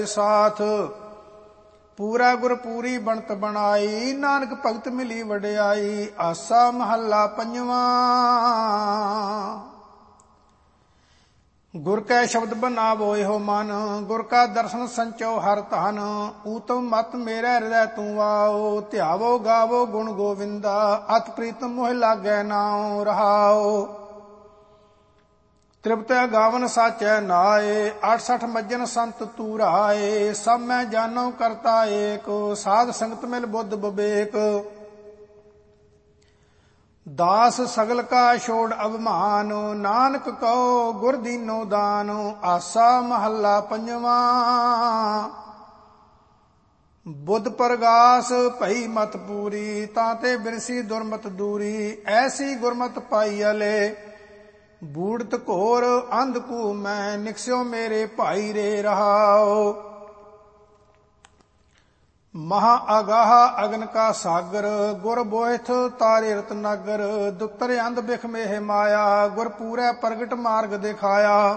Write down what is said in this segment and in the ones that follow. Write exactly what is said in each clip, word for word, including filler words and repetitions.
ਸਾਥ ਪੂਰਾ ਗੁਰ ਪੂਰੀ ਬਣਤ ਬਣਾਈ, ਨਾਨਕ ਭਗਤ ਮਿਲੀ ਵਡਿਆਈ। ਆਸਾ ਮਹੱਲਾ ਪੰਜਵਾਂ। ਗੁਰ ਕੈ ਸ਼ਬਦ ਬਨਾਵੋ ਇਹੋ ਮਨ, ਗੁਰ ਕਾ ਦਰਸ਼ਨ ਸੰਚੋ ਹਰ ਧਨ। ਊਤਮ ਮਤ ਮੇਰੇ ਹਿਰਦੈ ਤੂੰ ਆਓ, ਧਿਆਵੋ ਗਾਵੋ ਗੁਣ ਗੋਵਿੰਦਾ। ਅਤ ਪ੍ਰੀਤਮ ਮੋਹਿ ਲਾਗੈ ਨਾਉ ਰਹਾਓ। ਤ੍ਰਿਪਤੈ ਗਾਵਨ ਸਾਚੈ ਨਾਏ, ਅਠ ਸਠ ਮੱਜਨ ਸੰਤ ਤੂਰਾਏ। ਸਭ ਮੈਂ ਜਾਨੋ ਕਰਤਾ ਏਕ, ਸਾਧ ਸੰਗਤ ਮਿਲ ਬੁੱਧ ਬਿਬੇਕ। ਦਾਸ ਸਗਲ ਕਾ ਛੋੜ ਅਭਿਮਾਨ, ਨਾਨਕ ਕਹੋ ਗੁਰ ਦੀਨੋ ਦਾਨ। ਆਸਾ ਮਹੱਲਾ ਪੰਜਵਾਂ। ਬੁੱਧ ਪ੍ਰਗਾਸ ਭਈ ਮਤ ਪੂਰੀ, ਤਾਂ ਤੇ ਬਿਰਸੀ ਦੁਰਮਤ ਦੂਰੀ। ਐਸੀ ਗੁਰਮਤ ਪਾਈ ਅਲੇ, ਬੂੜਤ ਘੋਰ ਅੰਧ ਕੂ ਮੈਂ। ਨਿਕਸਿਓ ਮੇਰੇ ਭਾਈ ਰੇ ਰਹਾਓ। ਮਹਾ ਅਗਾਹ ਅਗਨ ਕਾ ਸਾਗਰ, ਗੁਰ ਬੋਹਿਥ ਤਾਰੇ ਰਤਨਾਗਰ। ਦੁੱਤਰ ਅੰਧ ਬਿਖ ਮੇਹ ਮਾਇਆ, ਗੁਰ ਪੂਰੈ ਪ੍ਰਗਟ ਮਾਰਗ ਦਿਖਾਇਆ।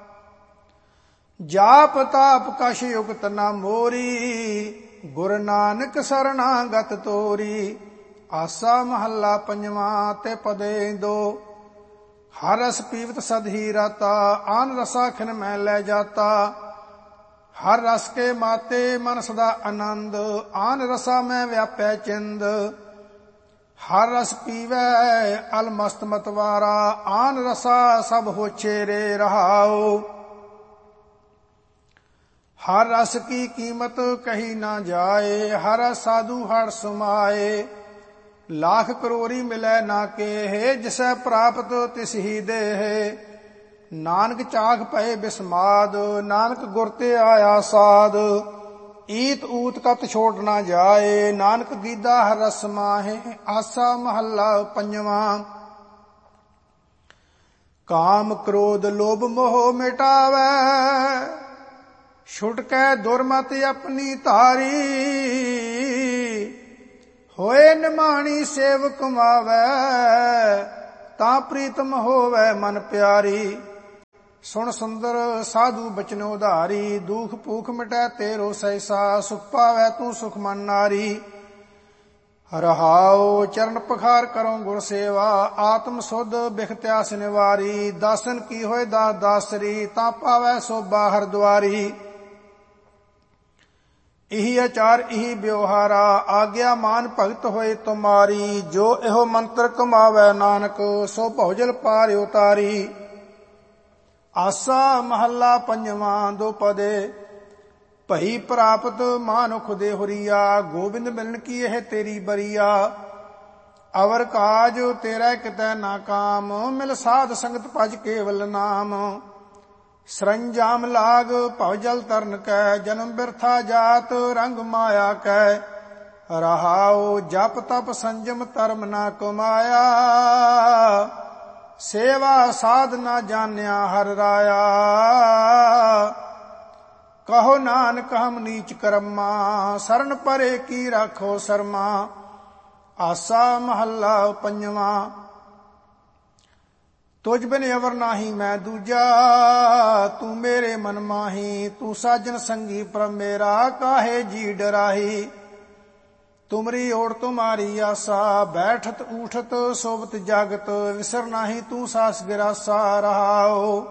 ਜਾਪ ਤਾਪ ਕਛ ਯੁਗਤ ਨਾ ਮੋਰੀ, ਗੁਰ ਨਾਨਕ ਸਰਣਾਗਤ ਤੋਰੀ। ਆਸਾ ਮਹੱਲਾ ਪੰਜਵਾਂ। ਤੇ ਪਦੇ ਦੋ ਹਰ ਰਸ ਪੀਵਤ ਸਦ ਹੀ ਰਾਤਾ, ਆਨ ਰਸਾ ਖਿਨ ਮੈਂ ਲੈ ਜਾਤਾ। ਹਰ ਰਸ ਕੇ ਮਾਤੇ ਮਨ ਸਦਾ ਆਨੰਦ, ਆਨ ਰਸਾ ਮੈਂ ਵਿਆਪੈ ਚਿੰਦ। ਹਰ ਰਸ ਪੀਵੈ ਅਲ ਮਸਤ ਮਤਵਾਰਾ, ਆਨ ਰਸਾ ਸਭ ਹੋਛੇ ਰੇ ਰਹਾਓ। ਹਰ ਰਸ ਕੀ ਕੀਮਤ ਕਹੀ ਨਾ ਜਾਏ, ਹਰ ਸਾਧੂ ਹਰ ਸਮਾਏ। ਲਾਖ ਕਰੋੜੀ ਮਿਲੈ ਨਾ ਕੇਹ, ਜਿਸੈ ਪ੍ਰਾਪਤ ਤਿਸ ਹੀ ਦੇਹ। ਨਾਨਕ ਚਾਖ ਪਏ ਬਿਸਮਾਦ, ਨਾਨਕ ਗੁਰ ਤੇ ਆਇਆ ਸਾਧ। ਈਤ ਊਤ ਕਤ ਛੋੜ ਨਾ ਜਾਏ, ਨਾਨਕ ਗੀਦਾ ਹਰ ਰਸ ਮਾਹੇ। ਆਸਾ ਮਹੱਲਾ ਪੰਜਵਾਂ। ਕਾਮ ਕ੍ਰੋਧ ਲੋਭ ਮੋਹ ਮਿਟਾਵੈ, ਛੁਟਕੈ ਦੁਰਮਤ ਆਪਣੀ ਧਾਰੀ। ਹੋਏ ਨਿਮਾਣੀ ਸੇਵ ਕਮਾਵੈ, ਤਾਂ ਪ੍ਰੀਤਮ ਹੋਵੈ ਮਨ ਪਿਆਰੀ। ਸੁਣ ਸੁੰਦਰ ਸਾਧੂ ਬਚਨ ਉਧਾਰੀ, ਦੁਖ ਭੂਖ ਮਿਟੈ ਤੇਰੋ ਸੈਸਾ। ਸੁਖ ਪਾਵੈ ਤੂੰ ਸੁਖ ਮਨ ਨਾਰੀ। ਰਹਾਉ ਚਰਨ ਪਖਾਰ ਕਰੋ ਗੁਰ ਸੇਵਾ, ਆਤਮ ਸੁਧ ਬਿਖ ਤਿਆਸ ਨਿਵਾਰੀ। ਦਾਸਨ ਕੀ ਹੋਏ ਦਾਸ ਦਾਸਰੀ, ਤਾਂ ਪਾਵੈ ਸੋਭਾ ਹਰ ਦੁਆਰੀ। ਇਹੀ ਆਚਾਰ ਇਹੀ ਵਿਵਹਾਰਾ, ਆਗਿਆ ਮਾਨ ਭਗਤ ਹੋਏ ਤੁਮਾਰੀ। ਜੋ ਇਹੋ ਮੰਤਰ ਕਮਾਵੈ ਨਾਨਕ, ਸੋ ਭਉਜਲ ਪਾਰ ਉਤਾਰੀ। ਆਸਾ ਮਹੱਲਾ ਪੰਜਵਾਂ। ਦੋ ਪਦੇ ਭਈ ਪ੍ਰਾਪਤ ਮਾਨੁਖ ਦੇ ਹੁਰੀਆ, ਗੋਬਿੰਦ ਮਿਲਨ ਕੀ ਇਹ ਤੇਰੀ ਬਰੀਆ। ਅਵਰ ਕਾਜ ਤੇਰਾ ਕਿਤੈ ਨਾ ਕਾਮ, ਮਿਲ ਸਾਧ ਸੰਗਤ ਭਜ ਕੇਵਲ ਨਾਮ। ਸਰੰਜਾਮ ਲਾਗ ਭਵ ਜਲ ਤਰਨ ਕੈ, ਜਨਮ ਬਿਰਥਾ ਜਾਤ ਰੰਗ ਮਾਇਆ ਕੈ। ਰਹਾਉ ਜਪ ਤਪ ਸੰਜਮ ਧਰਮ ਨਾ ਕਮਾਇਆ, ਸੇਵਾ ਸਾਧ ਨਾ ਜਾਣਿਆ ਹਰ ਰਾਇਆ। ਕਹੋ ਨਾਨਕ ਹਮ ਨੀਚ ਕਰਮਾ, ਸਰਨ ਪਰੇ ਕੀ ਰਾਖੋ ਸਰਮਾ। ਆਸਾ ਮਹੱਲਾ ਪੰਜਵਾਂ। ਤੁਝ ਬਿਨ ਅਵਰ ਨਾਹੀ ਮੈਂ ਦੂਜਾ, ਤੂੰ ਮੇਰੇ ਮਨ ਮਾਹੀ। ਤੂੰ ਸਾਜਨ ਸੰਗੀ ਪ੍ਰਭ ਮੇਰਾ, ਕਾਹੇ ਜੀ ਡਰਾਹੀ। ਤੁਮਰੀ ਓੜ ਤੁਮਾਰੀ ਆਸਾ, ਬੈਠਤ ਊਠਤ ਸੋਵਤ ਜਾਗਤ। ਵਿਸਰ ਨਾਹੀ ਤੂੰ ਸਾਸ ਗਿਰਾਸਾ। ਰਹਾਓ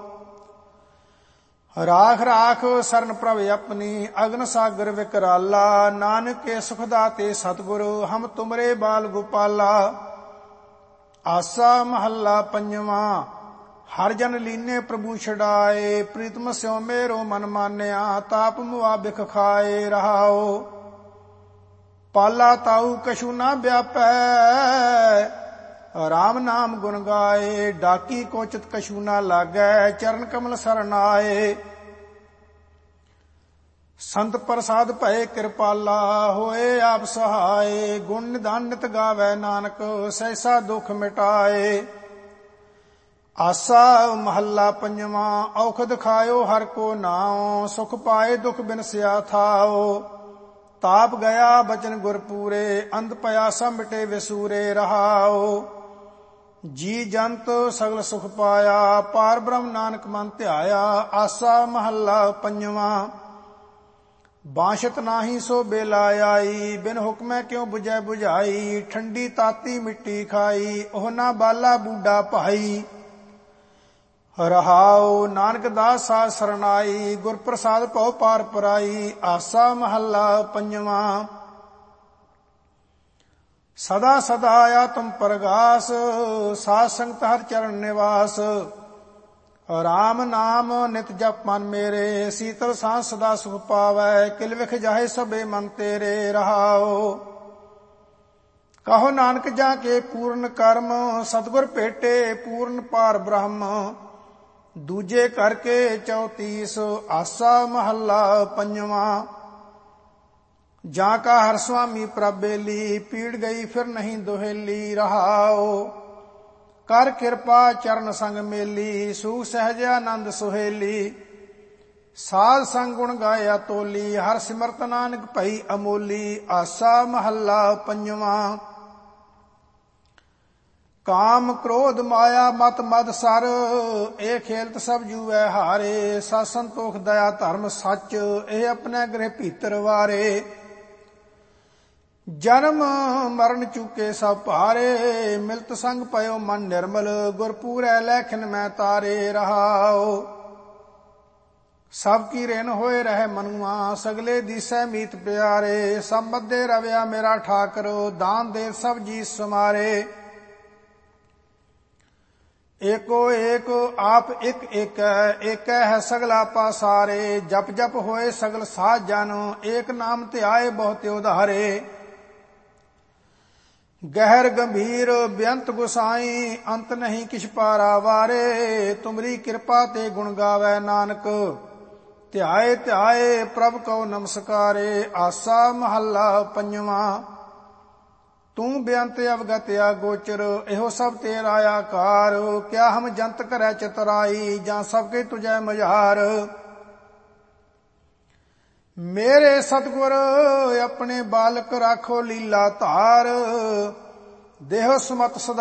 ਰਾਖ ਰਾਖ ਸਰਨ ਪ੍ਰਭ ਆਪਣੀ, ਅਗਨ ਸਾਗਰ ਵਿਕਰਾਲਾ। ਨਾਨਕ ਕੇ ਸੁਖ ਦਾਤੇ ਸਤਿਗੁਰ, ਹਮ ਤੁਮਰੇ ਬਾਲ ਗੋਪਾਲਾ। ਆਸਾ ਮਹੱਲਾ ਪੰਜਵਾਂ। ਹਰ ਜਨ ਲੀਨੇ ਪ੍ਰਭੂ ਛਡਾਏ, ਪ੍ਰੀਤਮ ਸਿਉ ਮੇਰੋ ਮਨ ਮਾਨਿਆ। ਤਾਪ ਮੁਆ ਬਿਖ ਖਾਏ। ਰਹਾਓ ਪਾਲਾ ਤਾਊ ਕਛੂ ਨਾ ਵਿਆਪੈ, ਰਾਮ ਨਾਮ ਗੁਣ ਗਾਏ। ਡਾਕੀ ਕੋਚਿਤ ਕਛੂ ਨਾ ਲਾਗੈ, ਚਰਨ ਕਮਲ ਸਰਨ ਆਏ। ਸੰਤ ਪ੍ਰਸਾਦ ਭਏ ਕਿਰਪਾਲਾ, ਹੋਏ ਆਪ ਸਹਾਏ। ਗੁਣ ਨਿਧਾਨ ਨਿਤ ਗਾਵੈ ਨਾਨਕ, ਸੈਸਾ ਦੁਖ ਮਿਟਾਏ। ਆਸਾ ਮਹੱਲਾ ਪੰਜਵਾਂ। ਔਖਦ ਖਾਇਓ ਹਰ ਕੋ ਨਾਉ, ਸੁਖ ਪਾਏ ਦੁਖ ਬਿਨਸਿਆ ਥਾਓ। ਤਾਪ ਗਿਆ ਬਚਨ ਗੁਰ ਪੂਰੇ, ਅੰਧ ਪਿਆਸਾ ਮਿਟੇ ਵਿਸੂਰੇ। ਰਹਾਓ ਜੀ ਜੰਤ ਸਗਲ ਸੁਖ ਪਾਇਆ, ਪਾਰ ਬ੍ਰਹਮ ਨਾਨਕ ਮਨ ਧਿਆਇਆ। ਆਸਾ ਮਹੱਲਾ ਪੰਜਵਾਂ। ਬਾਂਸ਼ਤ ਨਾਹੀ ਸੋ ਬੇਲਾ ਆਈ, ਬਿਨ ਹੁਕਮੈ ਕਿਉ ਬੁਝੈ ਬੁਝਾਈ। ਠੰਡੀ ਤਾਤੀ ਮਿੱਟੀ ਖਾਈ, ਉਹ ਨਾ ਬਾਲਾ ਬੂਡਾ ਭਾਈ। ਰਹਾਉ ਨਾਨਕ ਦਾਸ ਸਾਧ ਸਰਨਾਈ, ਗੁਰ ਪ੍ਰਸਾਦ ਭਉ ਪਾਰ ਪਰਾਈ। ਆਸਾ ਮਹੱਲਾ ਪੰਜਵਾਂ। ਸਦਾ ਸਦਾ ਆਇਆ ਤੁਮ ਪ੍ਰਗਾਸ, ਸਾਧ ਸੰਗਤ ਹਰਿ ਚਰਨ ਨਿਵਾਸ। ਰਾਮ ਨਾਮ ਨਿਤ ਜਪ ਮਨ ਮੇਰੇ, ਸੀਤਲ ਸਾਂਝ ਸਦਾ ਸੁਖ ਪਾਵੈ। ਕਿਲ ਵਿਖ ਜਾਹੇ ਸਭੇ ਮਨ ਤੇਰੇ। ਰਹਾਉ ਕਹੋ ਨਾਨਕ ਜਾਂ ਕੇ ਪੂਰਨ ਕਰਮ, ਸਤਿਗੁਰ ਭੇਟੇ ਪੂਰਨ ਪਾਰ ਬ੍ਰਹਮ। ਦੂਜੇ ਕਰਕੇ ਚੌਤੀਸ। ਆਸਾ ਮਹੱਲਾ ਪੰਜਵਾਂ। ਜਾਂ ਕਾ ਹਰ ਸੁਆਮੀ ਪ੍ਰਭ ਬੇਲੀ, ਪੀੜ ਗਈ ਫਿਰ ਨਹੀਂ ਦੁਹੇਲੀ। ਰਹਾਉ ਕਰ ਕਿਰਪਾ ਚਰਨ ਸੰਗ ਮੇਲੀ, ਸੂਖ ਸਹਿਜ ਆਨੰਦ ਸੁਹੇਲੀ। ਸਾਧ ਸੰਗ ਗੁਣ ਗਾਇਆ ਤੋਲੀ, ਹਰ ਸਿਮਰਤ ਨਾਨਕ ਭਈ ਅਮੋਲੀ। ਆਸਾ ਮਹੱਲਾ ਪੰਜਵਾਂ। ਕਾਮ ਕ੍ਰੋਧ ਮਾਇਆ ਮਤ ਮਦ ਸਰ, ਇਹ ਖੇਲਤ ਸਭ ਜੂਐ ਹਾਰੇ। ਸਤ ਸੰਤੋਖ ਦਇਆ ਧਰਮ ਸੱਚ, ਇਹ ਆਪਣੇ ਗ੍ਰਹਿ ਭੀਤਰ ਵਾਰੇ। ਜਨਮ ਮਰਨ ਚੁਕੇ ਸਭ ਭਾਰੇ, ਮਿਲਤ ਸੰਗ ਪਇਓ ਮਨ ਨਿਰਮਲ। ਗੁਰਪੂਰੈ ਲੈਖਨ ਮੈਂ ਤਾਰੇ। ਰਹਾਉ ਸਭ ਕੀ ਰੇਨ ਹੋਏ ਰਹਿ ਮਨੁਆ, ਸਗਲੇ ਦੀਸੈ ਮੀਤ ਪਿਆਰੇ। ਸਭ ਮੱਧੇ ਰਵਿਆ ਮੇਰਾ ਠਾਕਰ, ਦਾਨ ਦੇ ਸਭ ਜੀ ਸਮਾਰੇ। ਏਕੋ ਏਕ ਆਪ ਇੱਕ ਏਕੈ, ਏਕੈ ਹੈ ਸਗਲਾ ਪਾਸਾਰੇ। ਜਪ ਜਪ ਹੋਏ ਸਗਲ ਸਾਧ ਜਨ, ਏਕ ਨਾਮ ਧਿਆਏ ਬਹੁਤੇ ਉਧਾਰੇ। ਗਹਿਰ ਗੰਭੀਰ ਬੇਅੰਤ ਗੁਸਾਈ, ਅੰਤ ਨਹੀਂ ਕਿਛ ਪਾਰਾ ਵਾਰੇ। ਤੁਮਰੀ ਕਿਰਪਾ ਤੇ ਗੁਣ ਗਾਵੈ ਨਾਨਕ, ਧਿਆਏ ਧਿਆਏ ਪ੍ਰਭ ਕਉ ਨਮਸਕਾਰੇ। ਆਸਾ ਮਹੱਲਾ ਪੰਜਵਾਂ। ਤੂੰ ਬੇਅੰਤ ਅਵਗਤ ਅਗੋਚਰ, ਇਹੋ ਸਭ ਤੇਰਾ ਆਕਾਰ। ਕਿਆ ਹਮ ਜੰਤ ਕਰੈ ਚਤੁਰਾਈ, ਜਾਂ ਸਭ ਕੇ ਤੁਝੈ ਮਝਾਰ। ਮੇਰੇ ਸਤਿਗੁਰ ਆਪਣੇ ਬਾਲਕ ਰਾਖੋ ਲੀਲਾ ਧਾਰ, ਦੇਹ ਸਮਤ ਸਦਾ